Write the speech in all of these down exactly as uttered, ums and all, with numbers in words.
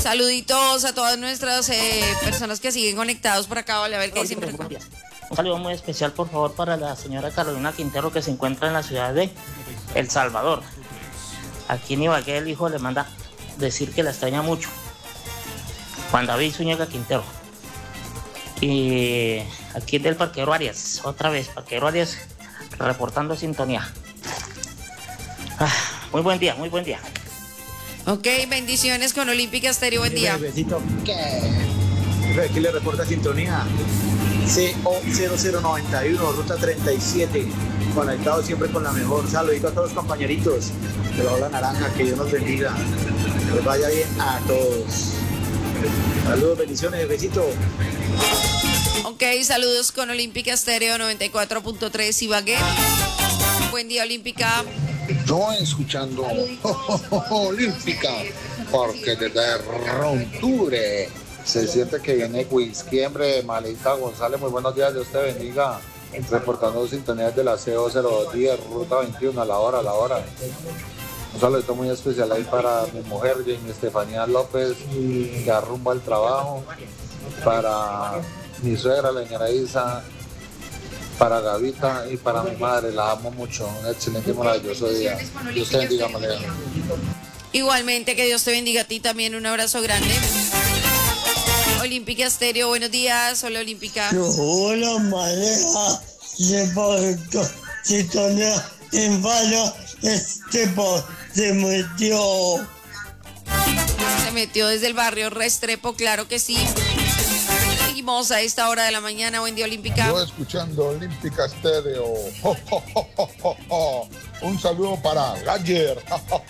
Saluditos a todas nuestras eh, personas que siguen conectados por acá. Vale, a ver qué dicen. Un saludo muy especial, por favor, para la señora Carolina Quintero, que se encuentra en la ciudad de El Salvador. Aquí en Ibagué el hijo le manda decir que la extraña mucho. Juan David Zúñiga Quintero. Y aquí del Parquero Arias, otra vez, Parquero Arias, reportando sintonía. Ah, muy buen día, muy buen día. Ok, bendiciones con Olímpica Estéreo, buen día. Besito. ¿Qué? Aquí le reporta sintonía. C O cero cero noventa y uno, ruta treinta y siete. Conectado siempre con la mejor. Saludito a todos los compañeritos de la Ola Naranja. Que Dios nos bendiga. Que les vaya bien a todos. Saludos, bendiciones, besito. Ok, saludos con Olímpica Estéreo noventa y cuatro punto tres Ibagué. Buen día, Olímpica. Yo escuchando oh, oh, oh, Olímpica, porque desde Ronture se siente que viene Whisky, Malita González. Muy buenos días, Dios te bendiga. Reportando sintonías de la C O cero dos diez, ruta veintiuno, a la hora, a la hora. Un saludo muy especial ahí para mi mujer, Jamie Estefanía López, que arrumba el trabajo. Para mi suegra, la señora Isa, para Gavita y para mi madre. La amo mucho. Un excelente y maravilloso día. Dios te bendiga, Malea. Igualmente, que Dios te bendiga a ti también. Un abrazo grande. Olímpica Estéreo, buenos días. Hola, Olímpica. Hola, Malea. Reporto sintonía en vano. Este post se metió. Se metió desde el barrio Restrepo, claro que sí. Seguimos a esta hora de la mañana. Buen día, Olímpica. Yo escuchando Olímpica Estéreo. Oh, oh, oh, oh, oh, oh. Un saludo para Gadger.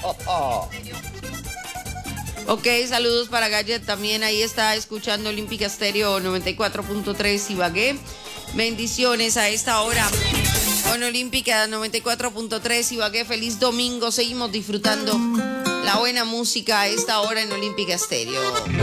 Ok, saludos para Gadget también. Ahí está escuchando Olímpica Estéreo noventa y cuatro punto tres Ibagué. Bendiciones a esta hora con Olímpica noventa y cuatro punto tres Ibagué. Feliz domingo. Seguimos disfrutando la buena música a esta hora en Olímpica Estéreo.